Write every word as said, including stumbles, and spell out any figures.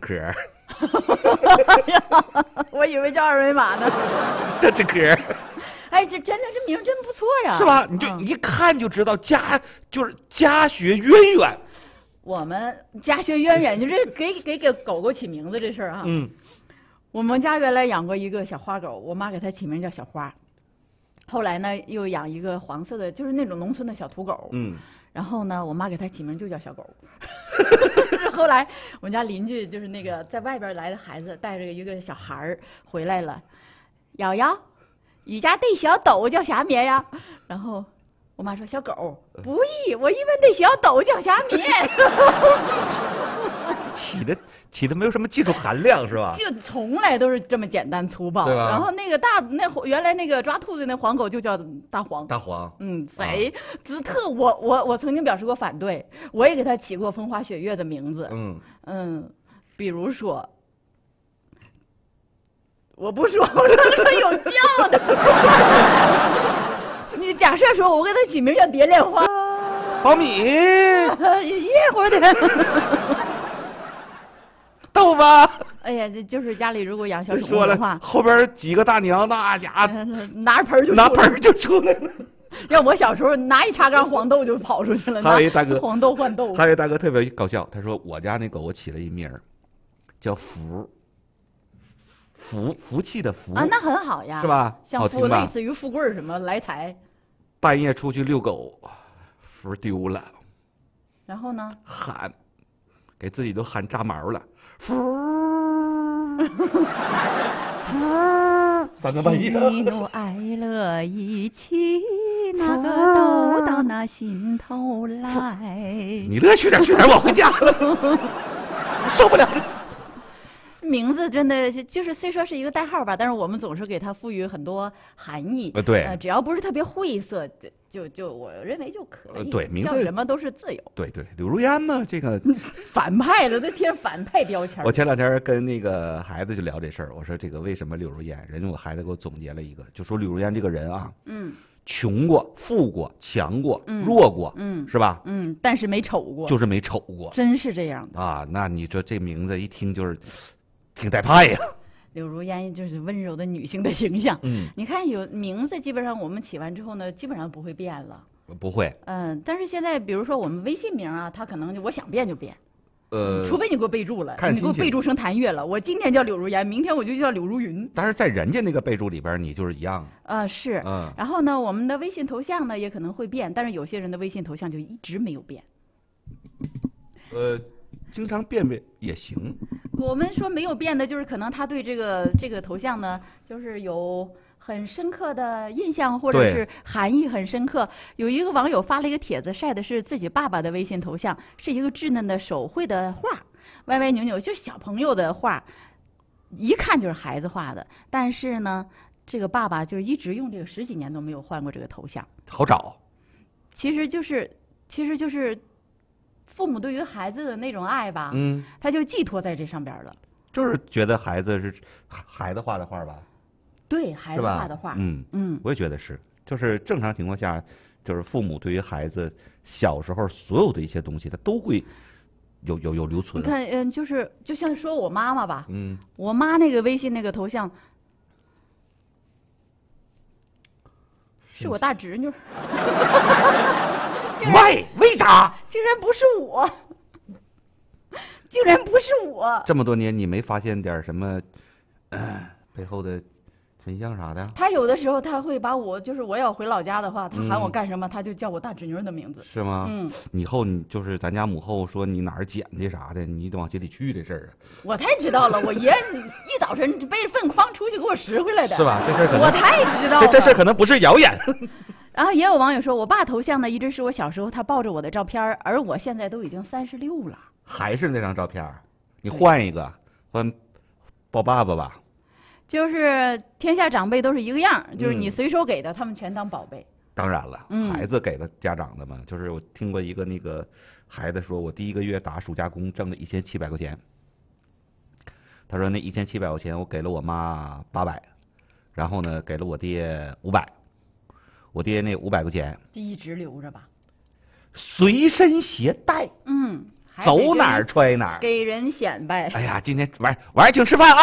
壳。 我以为叫二维码呢。 这这壳。 哎，这真的这名真不错呀， 是吧？你就一看就知道家就是家学渊源。 我们家学渊源就是给给给狗狗起名字这事儿啊。 嗯， 我们家原来养过一个小花狗，我妈给它起名叫小花。后来呢，又养一个黄色的，就是那种农村的小土狗。 嗯， 然后呢，我妈给它起名就叫小狗。后来我们家邻居就是那个在外边来的孩子，带着一个小孩儿回来了，瑶瑶，你家那小斗叫啥名呀？然后我妈说小狗，不易，我一问那小斗叫啥名？ 起的起的没有什么技术含量是吧？ 就从来都是这么简单粗暴， 对吧？ 然后那个大那原来那个抓兔子那黄狗就叫大黄， 大黄， 嗯，贼子特。我我我曾经表示过反对，我也给它起过风花雪月的名字，嗯嗯，比如说，我不说，我说说有叫的。你假设说我给它起名叫蝶恋花， 苞米， 一会儿得。 豆腐。 哎呀，这就是家里如果养小宠物说的话， 了后边几个大娘那家伙拿着盆就拿盆就出来了。 让我小时候拿一茶缸黄豆就跑出去了。 还有一大哥黄豆换豆， 还有一大哥特别搞笑，他说我家那狗我起了一名叫福，福福气的福啊，那很好呀， 是吧？ 像富类似于富贵什么来财。 半夜出去遛狗，福丢了， 然后呢？ 喊，给自己都喊炸毛了。福福，三更半夜， 喜怒哀乐一起，那个都到那心头来。 你乐去点去点，我回家了，受不了了。 名字真的是就是虽说是一个代号吧，但是我们总是给它赋予很多含义。 呃，对， 呃，只要不是特别晦涩，就就就我认为就可以。 呃、对，名字叫什么都是自由。 对对，柳如烟嘛，这个反派了，都贴反派标签。 我前两天跟那个孩子就聊这事儿，我说这个为什么柳如烟？人家我孩子给我总结了一个，就说柳如烟这个人啊，嗯，穷过、富过、强过、嗯、弱过，嗯，是吧？ 嗯，但是没丑过， 就是没丑过， 真是这样的啊。那你说这名字一听就是。挺带派呀， 柳如烟就是温柔的女性的形象。 嗯， 你看有名字，基本上我们起完之后呢，基本上不会变了。 不会。 嗯，但是现在比如说我们微信名啊，它可能我想变就变。 呃， 除非你给我备注了， 你给我备注成谭月了，我今天叫柳如烟，明天我就叫柳如云。 但是在人家那个备注里边，你就是一样。 呃，是。嗯。然后呢，我们的微信头像呢也可能会变，但是有些人的微信头像就一直没有变。 呃。经常变变也行。 我们说没有变的，就是可能他对这个这个头像呢，就是有很深刻的印象，或者是含义很深刻。有一个网友发了一个帖子，晒的是自己爸爸的微信头像，是一个稚嫩的手绘的画，歪歪扭扭，就是小朋友的画，一看就是孩子画的。但是呢，这个爸爸就是一直用这个十几年都没有换过这个头像， 好找。 其实就是，其实就是。父母对于孩子的那种爱吧，嗯，他就寄托在这上边了。 就是觉得孩子是孩子画的画吧？ 对，孩子画的画。 嗯嗯，我也觉得是。就是正常情况下，就是父母对于孩子小时候所有的一些东西，他都会有有有留存。 你看，嗯，就是就像说我妈妈吧，嗯，我妈那个微信那个头像是我大侄女。 喂，为啥？ 竟然不是我，竟然不是我。 这么多年，你没发现点什么、呃、背后的真相啥的？ 他有的时候他会把我，就是我要回老家的话，他喊我干什么，嗯、他就叫我大侄女的名字。 是吗？嗯。以后你就是咱家母后说你哪儿捡的啥的，你得往心里去这事儿啊。 我太知道了，我爷一早晨背着粪筐出去给我拾回来的。 是吧？这事儿可能我太知道了。 这这事儿可能不是谣言。 然后也有网友说，我爸头像呢一直是我小时候他抱着我的照片，而我现在都已经三十六了， 还是那张照片，你换一个，换抱爸爸吧。 就是天下长辈都是一个样，就是你随手给的，嗯、他们全当宝贝。 当然了，嗯、孩子给的家长的嘛，就是我听过一个那个孩子说，我第一个月打暑假工挣了一千七百块钱，他说那一千七百块钱我给了我妈八百，然后呢给了我爹五百。我爹那五百块钱就一直留着吧， 随身携带。 嗯， 还得走哪儿给揣哪儿。 给人显摆。 哎呀，今天晚上晚上请吃饭啊！